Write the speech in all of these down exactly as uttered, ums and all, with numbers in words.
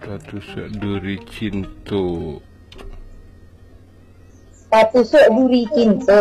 Tatu Sak Duri Cinto. Tatu Sak Duri Cinto.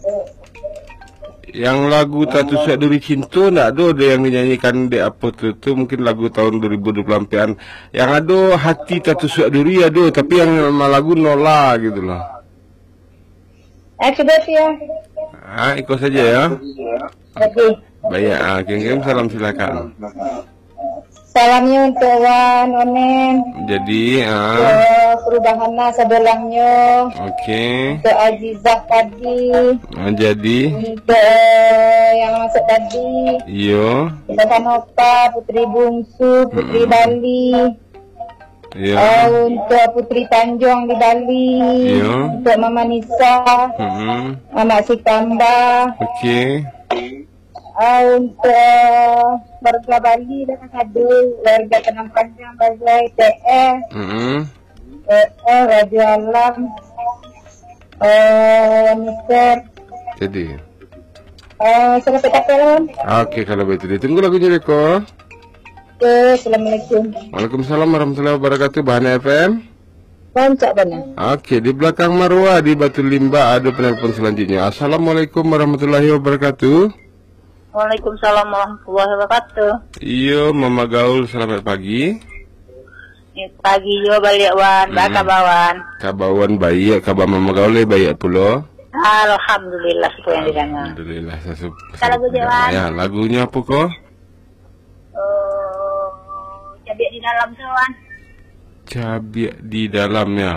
Yang lagu Tatu Sak Duri Cinto nggak ada ada yang dinyanyikan di apa tuh, tuh mungkin lagu tahun dua ribu dua puluh empat-an. Yang ada Hati Tatu Sak Duri ada, tapi yang nama lagu Nola gitu loh. Eh sudah sih ya. Ah, ikut saja ya. Oke. Baik, ah, kirim salam silakan. Salamnya untuk Wan Onen. Jadi, ah, Ke perubahan sebelahnya. oke. Ke Azizah tadi. Ah, jadi, Ke yang masuk tadi. iyo, Ke Sanopa, Putri Bungsu, Putri Mm-mm. Bali. iya, Oh, untuk Putri Tanjung di Bali. Iya. Untuk Mama Nisa. mm-mm. Mama Sikamba. Oke, Uh, untuk warga Bali dan ada warga Tenang Panjang, Bazai, T E, mm-mm. T E, Raja Alam, uh, Mister, Jadi, uh, sampai kapelon. oke kalau begitu ditunggu lagunya Reko. Oke, Assalamualaikum. Waalaikumsalam warahmatullahi wabarakatuh. Bahan F M. Bancak benar. Oke, di belakang Marwah di Batu Limba ada penelpon selanjutnya. Assalamualaikum warahmatullahi wabarakatuh. Waalaikumsalam warahmatullahi wabarakatuh. Iyo, Mama Gaul, selamat pagi. Pagi yo balik wan, baka bawan. Kabawan baik, kabar Mama Gaul baik pula. Alhamdulillah sesuai yang didengar. Alhamdulillah. Saya Kalau lagu Jawan. ya, lagunya apa kok? Oh, cabai di dalam tuan. Cabai di dalamnya.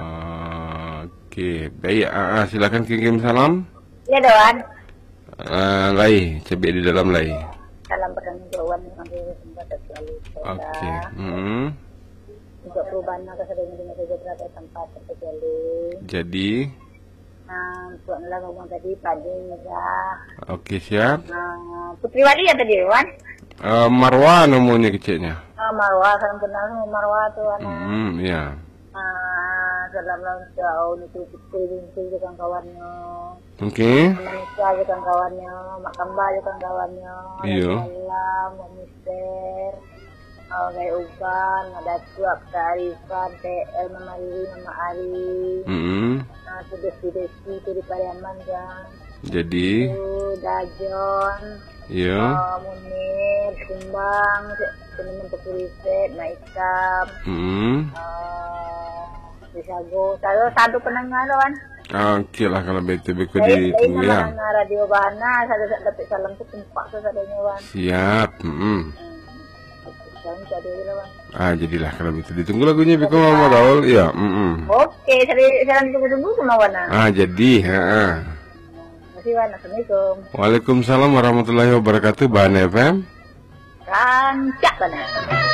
Oke, baik. Ah, silakan kirim salam. Ya doan. Ah, lai, cabai di dalam lai. Salam pertanggungjawab yang ambil tempat selalu. Oke. Hmm. Untuk perubahan maka sering dengan sejahtera tempat terkecuali. Jadi, Nah, untuk nela ngomong tadi pada ya. oke siap. Nah, Putri Wali ya tadi Wan. Uh, Marwah nomornya kecilnya. Ah, Marwah kan kenal sama Marwah tuh anak. Hmm, ya. Ah, dalam tahun itu Putri Bungsu dengan kawannya. Oke. Manusia dengan kawannya, Mak Kamba dengan kawannya. Iya. Salam, Mister. Oh, kayak Uban, ada Tuak, Arifan, T L, Mama Riri, Mama Ari. Hmm. Nah, itu desi-desi itu di Pariaman kan. Jadi, Itu Dajon, ya. oh, Munir, Kumbang, teman Pekuriset, Maikam, Hmm. uh, Bisago. Kalau satu pendengar kan. Oke lah kalau betul betul Saya ditunggu ya. nama radio Bana, saya dapat salam tuh tempat seadanya Wan. Siap. Hmm. Salam seadanya Wan. Ah, jadilah kalau betul ditunggu lagunya Biko Mama Gaul. Ya. Hmm. Oke, saya saya ditunggu-tunggu sama Wana. Ah, jadi, ha. Masih Wan, Assalamualaikum. Waalaikumsalam warahmatullahi wabarakatuh. Bahan F M. Rancak Wana.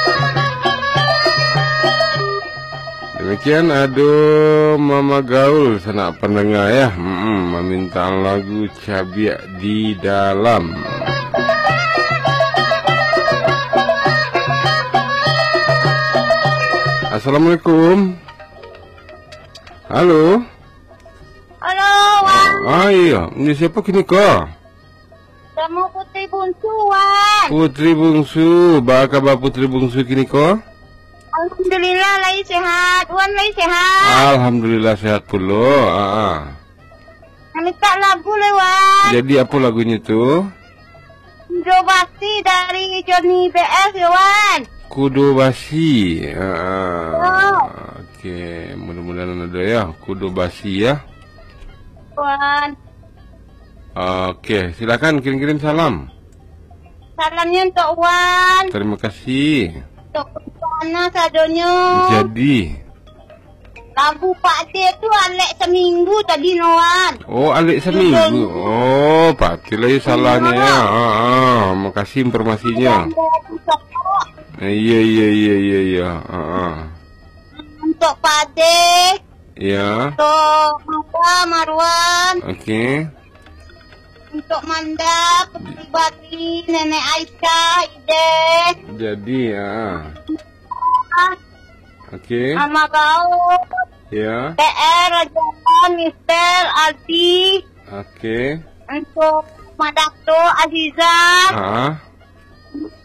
Demikian aduh Mama Gaul sanak pendengar ya. Hmm, meminta lagu Cabai di Dalam. Assalamualaikum. Halo. Halo, Wan. Ah iya, ini siapa kini kau? Kamu Putri Bungsu, Wan. Putri Bungsu, bagaimana kabar Putri Bungsu kini kau? Alhamdulillah, lagi sehat. Wan, lagi sehat. Alhamdulillah sehat pula. Ah, ah. Minta lagu le, Wan. Jadi apa lagunya tuh? Jobasi dari Johnny B S, ya, Wan. Kudu Basi. Ah, Oh. Oke, mudah-mudahan ada ya. Kudu Basi ya. Wan. Oke, silakan kirim-kirim salam. Salamnya untuk Wan. Terima kasih. Untuk mana sadonya. Jadi, Lagu Pak D tu Alek seminggu tadi, no, Wan. oh alik seminggu. Oh, patilah ya salahnya ya. Ah, ah, makasih informasinya. Eh, Iya, iya, iya, iya, iya. Ah, ah. Untuk Pak D. Ya, Untuk Marwah, Marwan. oke. Untuk Manda, Putri Bati, Nenek Aisyah, Ide. Jadi ya, oke. Mama kau. Ya, P R, Rajakan, Mister, Aldi. oke. Untuk Madakto, Aziza. Ah, T